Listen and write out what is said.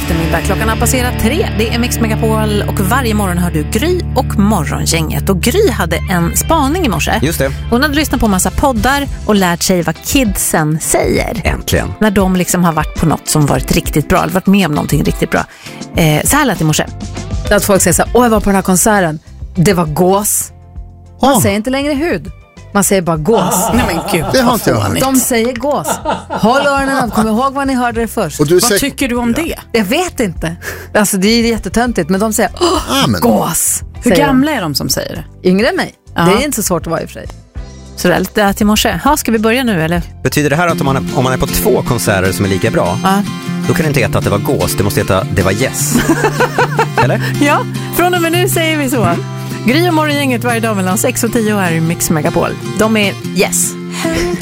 eftermiddag. Klockan har passerat 3. Det är Mix Megapol och varje morgon hör du Gry och Morgongänget. Och Gry hade en spaning i morse. Just det. Hon hade lyssnat på massa poddar och lärt sig vad kidsen säger. Äntligen. När de liksom har varit på något som varit riktigt bra, eller varit med om någonting riktigt bra. Så här lät det i morse. Att folk säger så här, jag var på den här konserten. Det var gås. Man säger inte längre hud. Man säger bara gås. Nej men gud, det har inte jag hört. De säger gås. Håll öronen upp, kom ihåg vad ni hörde det först. Och vad tycker du om det? Jag vet inte. Alltså det är jättetöntigt, men de säger gås. Hur gamla är de som säger det? Yngre än mig. Det är inte så svårt att vara i och för sig. Så det lät det till morse. Ska vi börja nu eller? Betyder det här att om man är på 2 konserter som är lika bra, då kan det inte heta att det var gås, det måste heta det var yes. Eller? Ja, från och med nu säger vi så. Gry och Morgongänget varje dag mellan 6 och 10 här i Mix Megapol. De är yes.